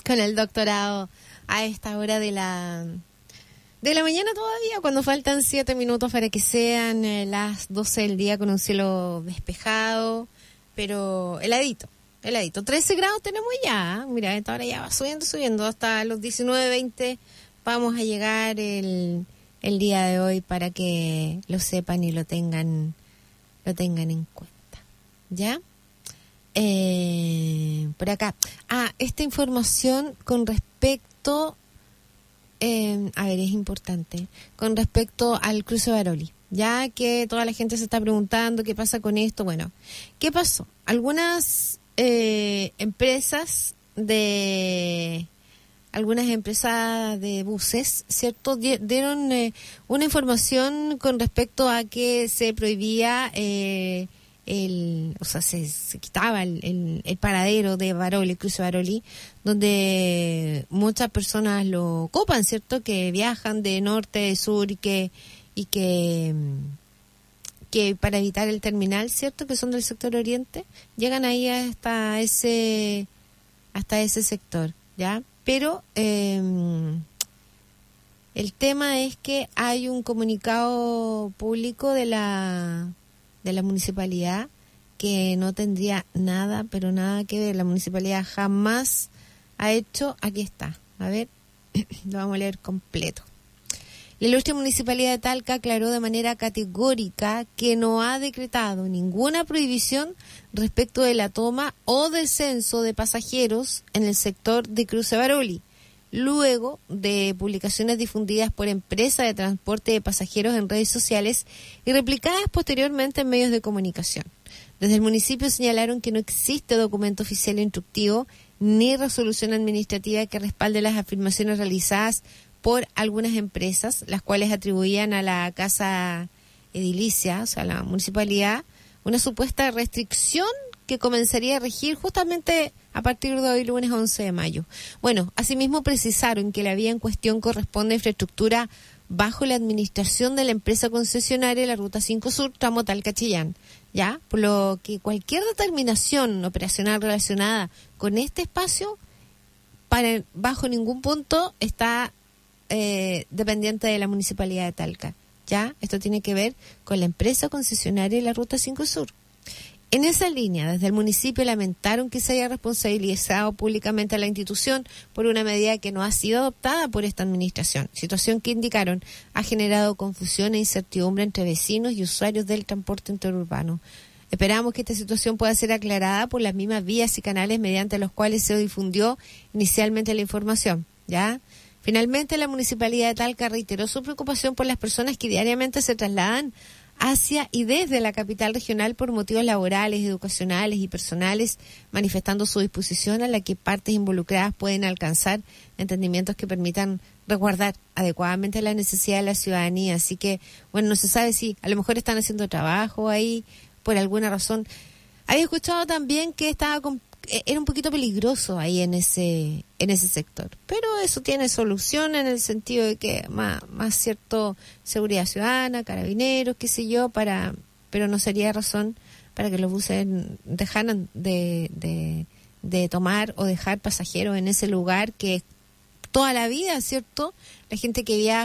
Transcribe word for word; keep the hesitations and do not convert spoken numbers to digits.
con el doctorado a esta hora de la de la mañana todavía, cuando faltan siete minutos para que sean eh, las doce del día, con un cielo despejado, pero heladito, heladito. trece grados tenemos ya, mira, esta hora ya va subiendo, subiendo, hasta los diecinueve, veinte vamos a llegar el, el día de hoy, para que lo sepan y lo tengan, lo tengan en cuenta, ¿ya? Eh, por acá. Ah, esta información con respecto, eh, a ver, es importante, con respecto al cruce Baroli, ya que toda la gente se está preguntando qué pasa con esto. Bueno, ¿qué pasó? Algunas eh, empresas de... Algunas empresas de buses, ¿cierto?, dieron eh, una información con respecto a que se prohibía... Eh, el, o sea, se, se quitaba el, el, el paradero de Baroli, el cruce Baroli, donde muchas personas lo ocupan, ¿cierto?, que viajan de norte, de sur, y que y que que para evitar el terminal, ¿cierto?, que son del sector oriente, llegan ahí hasta ese hasta ese sector, ¿ya? Pero eh, el tema es que hay un comunicado público de la de la municipalidad que no tendría nada, pero nada que ver. La municipalidad jamás ha hecho, aquí está, a ver, lo vamos a leer completo. La ilustre municipalidad de Talca aclaró de manera categórica que no ha decretado ninguna prohibición respecto de la toma o descenso de pasajeros en el sector de Cruce Baroli, luego de publicaciones difundidas por empresas de transporte de pasajeros en redes sociales y replicadas posteriormente en medios de comunicación. Desde el municipio señalaron que no existe documento oficial instructivo ni resolución administrativa que respalde las afirmaciones realizadas por algunas empresas, las cuales atribuían a la Casa Edilicia, o sea, a la municipalidad, una supuesta restricción que comenzaría a regir justamente a partir de hoy, lunes once de mayo. Bueno, asimismo precisaron que la vía en cuestión corresponde a infraestructura bajo la administración de la empresa concesionaria de la Ruta cinco Sur, tramo Talca-Chillán, ¿ya? Por lo que cualquier determinación operacional relacionada con este espacio, para, bajo ningún punto está eh, dependiente de la Municipalidad de Talca, ¿ya? Esto tiene que ver con la empresa concesionaria de la Ruta cinco Sur. En esa línea, desde el municipio lamentaron que se haya responsabilizado públicamente a la institución por una medida que no ha sido adoptada por esta administración, situación que indicaron ha generado confusión e incertidumbre entre vecinos y usuarios del transporte interurbano. Esperamos que esta situación pueda ser aclarada por las mismas vías y canales mediante los cuales se difundió inicialmente la información, ¿ya? Finalmente, la Municipalidad de Talca reiteró su preocupación por las personas que diariamente se trasladan hacia y desde la capital regional por motivos laborales, educacionales y personales, manifestando su disposición a la que partes involucradas pueden alcanzar entendimientos que permitan resguardar adecuadamente la necesidad de la ciudadanía. Así que, bueno, no se sabe si a lo mejor están haciendo trabajo ahí por alguna razón. Había escuchado también que estaba con, era un poquito peligroso ahí en ese en ese sector, pero eso tiene solución en el sentido de que más, más cierto seguridad ciudadana, carabineros, qué sé yo, para pero no sería razón para que los buses dejaran de, de, de tomar o dejar pasajeros en ese lugar que toda la vida, ¿cierto? La gente que viaja